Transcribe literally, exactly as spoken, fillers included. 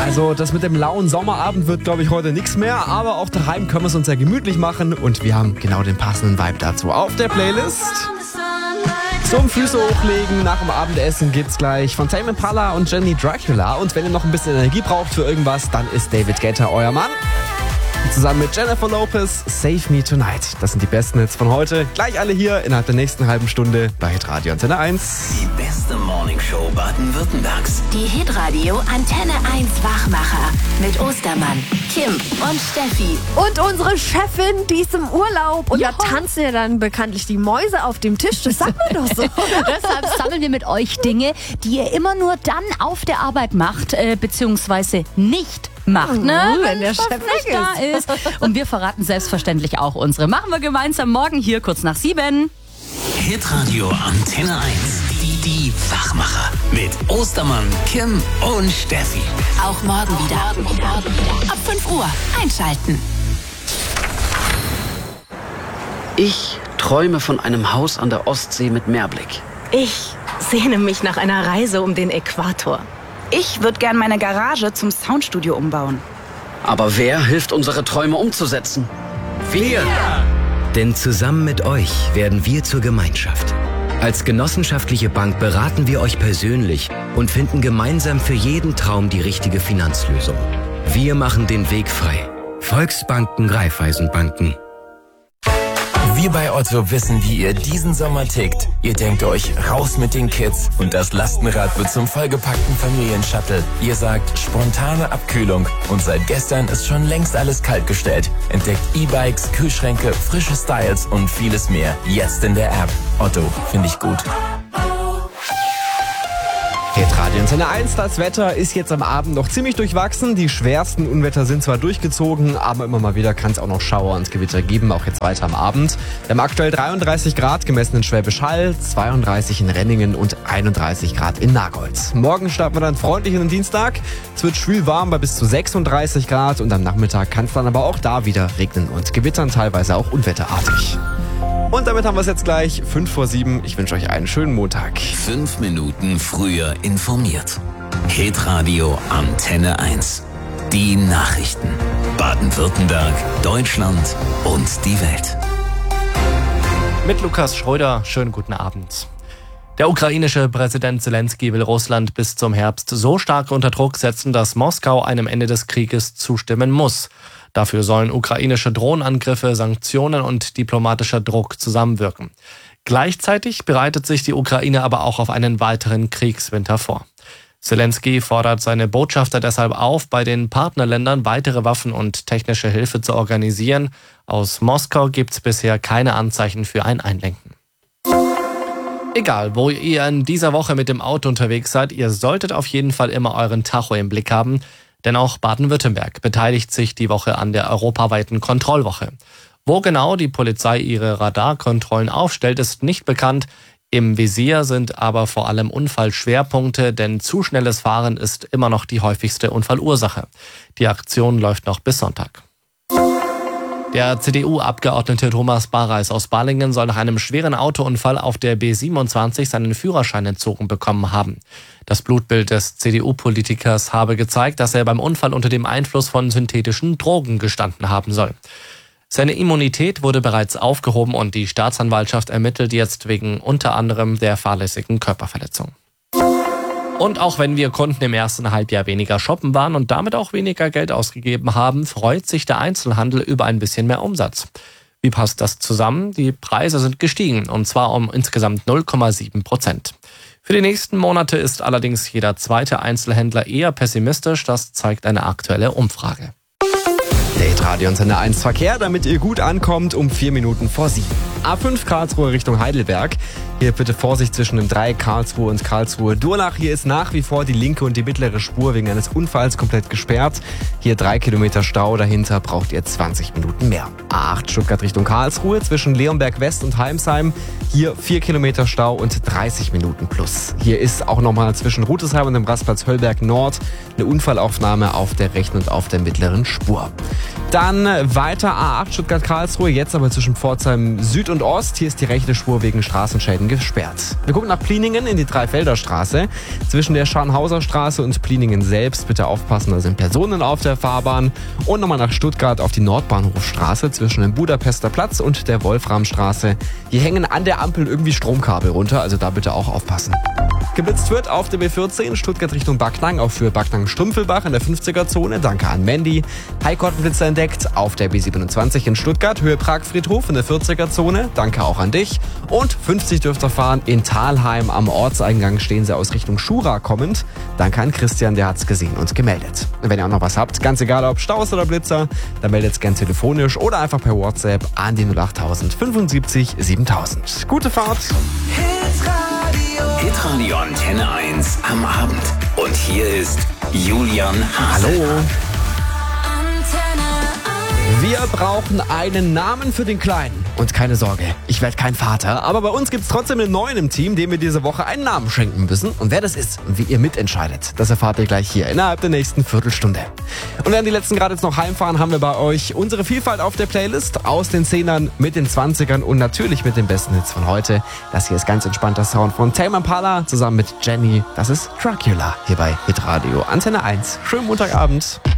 Also das mit dem lauen Sommerabend wird, glaube ich, heute nichts mehr. Aber auch daheim können wir es uns ja gemütlich machen. Und wir haben genau den passenden Vibe dazu auf der Playlist. Zum Füße hochlegen nach dem Abendessen gibt's gleich von Tame Impala und Jenny Dracula. Und wenn ihr noch ein bisschen Energie braucht für irgendwas, dann ist David Guetta euer Mann. Zusammen mit Jennifer Lopez, Save Me Tonight. Das sind die besten Hits von heute. Gleich alle hier innerhalb der nächsten halben Stunde bei Hitradio Antenne eins. Die beste Morningshow Baden-Württembergs. Die Hitradio Antenne eins Wachmacher mit Ostermann, Kim und Steffi. Und unsere Chefin, die ist im Urlaub. Und Ja. da tanzen ja dann bekanntlich die Mäuse auf dem Tisch. Das sagt man doch so. Deshalb sammeln wir mit euch Dinge, die ihr immer nur dann auf der Arbeit macht, äh, beziehungsweise nicht macht, ne? wenn der Chef nicht weg da ist. Und wir verraten selbstverständlich auch unsere. Machen wir gemeinsam morgen hier kurz nach sieben. Hitradio Antenne eins. Die, die Wachmacher. Mit Ostermann, Kim und Steffi. Auch morgen wieder. Ab fünf Uhr einschalten. Ich träume von einem Haus an der Ostsee mit Meerblick. Ich sehne mich nach einer Reise um den Äquator. Ich würde gern meine Garage zum Soundstudio umbauen. Aber wer hilft, unsere Träume umzusetzen? Wir! Denn zusammen mit euch werden wir zur Gemeinschaft. Als genossenschaftliche Bank beraten wir euch persönlich und finden gemeinsam für jeden Traum die richtige Finanzlösung. Wir machen den Weg frei. Volksbanken, Raiffeisenbanken. Wir bei Otto wissen, wie ihr diesen Sommer tickt. Ihr denkt euch, raus mit den Kids und das Lastenrad wird zum vollgepackten Familienshuttle. Ihr sagt, spontane Abkühlung und seit gestern ist schon längst alles kaltgestellt. Entdeckt E-Bikes, Kühlschränke, frische Styles und vieles mehr. Jetzt in der App. Otto, finde ich gut. Hitradio Antenne eins, das Wetter ist jetzt am Abend noch ziemlich durchwachsen. Die schwersten Unwetter sind zwar durchgezogen, aber immer mal wieder kann es auch noch Schauer und Gewitter geben, auch jetzt weiter am Abend. Wir haben aktuell dreiunddreißig Grad gemessen in Schwäbisch Hall, zweiunddreißig in Renningen und einunddreißig Grad in Nagold. Morgen starten wir dann freundlich in den Dienstag. Es wird schwül warm bei bis zu sechsunddreißig Grad und am Nachmittag kann es dann aber auch da wieder regnen und gewittern, teilweise auch unwetterartig. Und damit haben wir es jetzt gleich, fünf vor sieben. Ich wünsche euch einen schönen Montag. Fünf Minuten früher informiert. Hitradio Antenne eins. Die Nachrichten. Baden-Württemberg, Deutschland und die Welt. Mit Lukas Schröder, schönen guten Abend. Der ukrainische Präsident Zelensky will Russland bis zum Herbst so stark unter Druck setzen, dass Moskau einem Ende des Krieges zustimmen muss. Dafür sollen ukrainische Drohnenangriffe, Sanktionen und diplomatischer Druck zusammenwirken. Gleichzeitig bereitet sich die Ukraine aber auch auf einen weiteren Kriegswinter vor. Zelensky fordert seine Botschafter deshalb auf, bei den Partnerländern weitere Waffen und technische Hilfe zu organisieren. Aus Moskau gibt es bisher keine Anzeichen für ein Einlenken. Egal, wo ihr in dieser Woche mit dem Auto unterwegs seid, ihr solltet auf jeden Fall immer euren Tacho im Blick haben. Denn auch Baden-Württemberg beteiligt sich die Woche an der europaweiten Kontrollwoche. Wo genau die Polizei ihre Radarkontrollen aufstellt, ist nicht bekannt. Im Visier sind aber vor allem Unfallschwerpunkte, denn zu schnelles Fahren ist immer noch die häufigste Unfallursache. Die Aktion läuft noch bis Sonntag. Der C D U-Abgeordnete Thomas Bareis aus Balingen soll nach einem schweren Autounfall auf der B siebenundzwanzig seinen Führerschein entzogen bekommen haben. Das Blutbild des C D U-Politikers habe gezeigt, dass er beim Unfall unter dem Einfluss von synthetischen Drogen gestanden haben soll. Seine Immunität wurde bereits aufgehoben und die Staatsanwaltschaft ermittelt jetzt wegen unter anderem der fahrlässigen Körperverletzung. Und auch wenn wir Kunden im ersten Halbjahr weniger shoppen waren und damit auch weniger Geld ausgegeben haben, freut sich der Einzelhandel über ein bisschen mehr Umsatz. Wie passt das zusammen? Die Preise sind gestiegen, und zwar um insgesamt null Komma sieben Prozent. Für die nächsten Monate ist allerdings jeder zweite Einzelhändler eher pessimistisch, das zeigt eine aktuelle Umfrage. Der Hitradio Antenne eins Verkehr, damit ihr gut ankommt, um vier Minuten vor sieben. A fünf Karlsruhe Richtung Heidelberg. Hier bitte Vorsicht zwischen dem drei Karlsruhe und Karlsruhe-Durlach. Hier ist nach wie vor die linke und die mittlere Spur wegen eines Unfalls komplett gesperrt. Hier drei Kilometer Stau, dahinter braucht ihr zwanzig Minuten mehr. A acht Stuttgart Richtung Karlsruhe zwischen Leonberg West und Heimsheim. Hier vier Kilometer Stau und dreißig Minuten plus. Hier ist auch nochmal zwischen Rutesheim und dem Rastplatz Höllberg Nord eine Unfallaufnahme auf der rechten und auf der mittleren Spur. Dann weiter A acht Stuttgart Karlsruhe, jetzt aber zwischen Pforzheim Süd und Ost. Hier ist die rechte Spur wegen Straßenschäden gesperrt. Wir gucken nach Pliningen in die Dreifelderstraße. Zwischen der Scharnhauser Straße und Pliningen selbst bitte aufpassen, da sind Personen auf der Fahrbahn. Und nochmal nach Stuttgart auf die Nordbahnhofstraße zwischen dem Budapester Platz und der Wolframstraße. Hier hängen an der Ampel irgendwie Stromkabel runter, also da bitte auch aufpassen. Geblitzt wird auf der B vierzehn Stuttgart Richtung Backnang, auch für Backnang-Strümpfelbach in der fünfziger-Zone. Danke an Mandy. Highkortenblitzer entdeckt auf der B siebenundzwanzig in Stuttgart, Höhe Pragfriedhof in der vierziger-Zone. Danke auch an dich. Und fünfzig dürft ihr fahren in Thalheim am Ortseingang, stehen sie aus Richtung Schura kommend. Danke an Christian, der hat's gesehen und gemeldet. Wenn ihr auch noch was habt, ganz egal ob Staus oder Blitzer, dann meldet's gern telefonisch oder einfach per WhatsApp an die null acht null acht fünfundsiebzig siebentausend. Gute Fahrt! Hitradio Antenne eins am Abend. Und hier ist Julian Hase. Hallo! Wir brauchen einen Namen für den Kleinen. Und keine Sorge, ich werde kein Vater. Aber bei uns gibt's trotzdem einen neuen im Team, dem wir diese Woche einen Namen schenken müssen. Und wer das ist und wie ihr mitentscheidet, das erfahrt ihr gleich hier innerhalb der nächsten Viertelstunde. Und während die letzten gerade jetzt noch heimfahren, haben wir bei euch unsere Vielfalt auf der Playlist. Aus den Zehnern, mit den Zwanzigern und natürlich mit den besten Hits von heute. Das hier ist ganz entspannter Sound von Tame Impala zusammen mit Jenny. Das ist Dracula hier bei Hitradio Antenne eins. Schönen Montagabend.